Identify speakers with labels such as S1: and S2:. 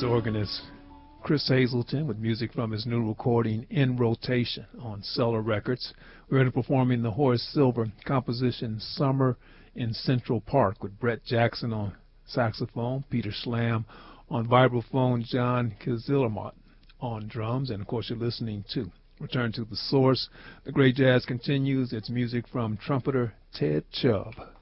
S1: jazz organist Chris Hazelton with music from his new recording In Rotation on Cellar Records. We're going to performing the Horace Silver composition Summer in Central Park with Brett Jackson on saxophone, Peter Schlam on vibraphone, John Kizillermott on drums, and of course you're listening to Return to the Source. The great jazz continues. It's music from trumpeter Ted Chubb.